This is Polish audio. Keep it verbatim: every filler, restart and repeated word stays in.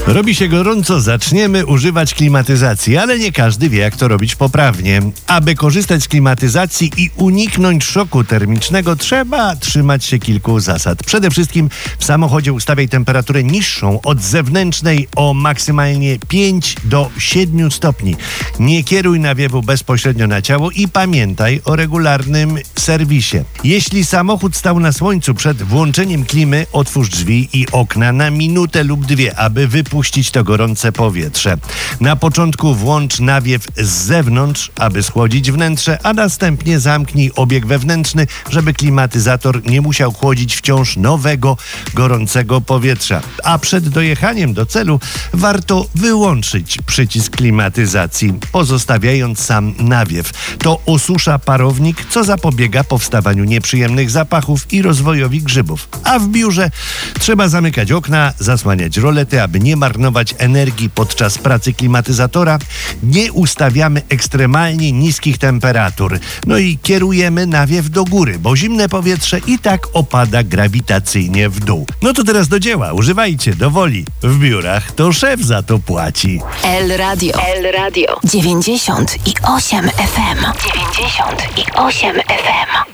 Robi się gorąco, zaczniemy używać klimatyzacji, ale nie każdy wie, jak to robić poprawnie. Aby korzystać z klimatyzacji i uniknąć szoku termicznego, trzeba trzymać się kilku zasad. Przede wszystkim w samochodzie ustawiaj temperaturę niższą od zewnętrznej o maksymalnie pięć do siedmiu stopni. Nie kieruj nawiewu bezpośrednio na ciało i pamiętaj o regularnym serwisie. Jeśli samochód stał na słońcu przed włączeniem klimy, otwórz drzwi i okna na minutę lub dwie, aby wypuścić to gorące powietrze. Na początku włącz nawiew z zewnątrz, aby schłodzić wnętrze, a następnie zamknij obieg wewnętrzny, żeby klimatyzator nie musiał chłodzić wciąż nowego, gorącego powietrza. A przed dojechaniem do celu warto wyłączyć przycisk klimatyzacji, pozostawiając sam nawiew. To osusza parownik, co zapobiega powstawaniu nieprzyjemnych zapachów i rozwojowi grzybów. A w biurze trzeba zamykać okna, zasłaniać rolety, aby nie marnować energii podczas pracy klimatyzatora. Nie ustawiamy ekstremalnie niskich temperatur. No i kierujemy nawiew do góry, bo zimne powietrze i tak opada grawitacyjnie w dół. No to teraz do dzieła. Używajcie do woli. W biurach to szef za to płaci. El Radio. El Radio. dziewięćdziesiąt i osiem F M. dziewięćdziesiąt i osiem F M.